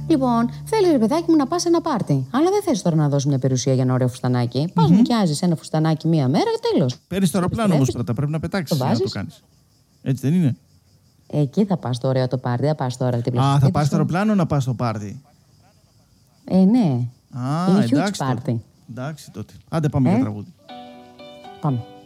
Λοιπόν, θέλει ρε παιδάκι μου να πας σε ένα πάρτι. Αλλά δεν θες τώρα να δώσεις μια περιουσία για ένα ωραίο φουστανάκι. Πας, νοικιάζεις ένα φουστανάκι μία μέρα και τέλος. Παίρνεις το αεροπλάνο όμως πρώτα, πρέπει να πετάξεις για να το κάνεις. Έτσι δεν είναι? Εκεί θα πας το ωραίο το πάρτι, δεν πας τώρα την Α, θα πας στο αεροπλάνο να πας στο πάρτι. Ναι. Α, είναι εντάξει. huge πάρτι. Εντάξει τότε. Άντε πάμε για τραγούδι. Πάμε.